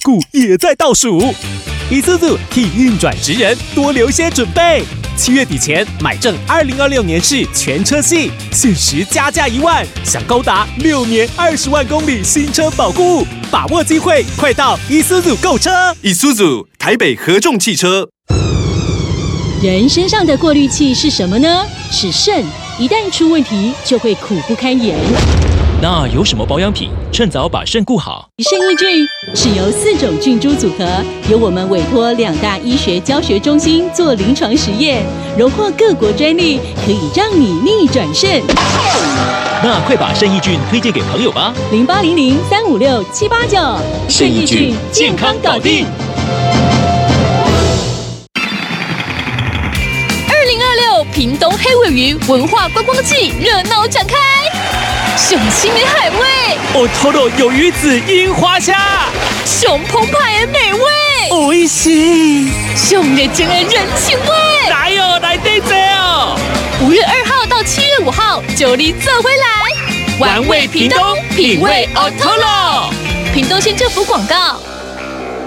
股也在倒数。Isuzu 替运转职人多留些准备，7月底前买正2026年式全车系，限时加价1万，享高达6年20万公里新车保固，把握机会，快到 Isuzu 购车。 Isuzu 台北合众汽车。 人身上的过滤器是什么呢？是肾，一旦出问题就会苦不堪言。 那有什么保养品趁早把肾顾好？ 肾益菌是由4种菌株组合，由我们委托2大医学教学中心做临床实验，荣获各国专利，可以让你逆转肾。 那快把肾益菌推荐给朋友吧 0800-356-789， 肾益菌健康搞定。 2026屏东黑鮪鱼文化观光季热闹展开，雄心的海味， Otoro 有鱼子樱花虾， 雄澎湃的美味， 美味しい， 雄热情的人情味。 来哦，来对这哦 ！5月2号到7月5号，就你做回来， 玩味屏东，品味 Otoro。 屏东县政府广告。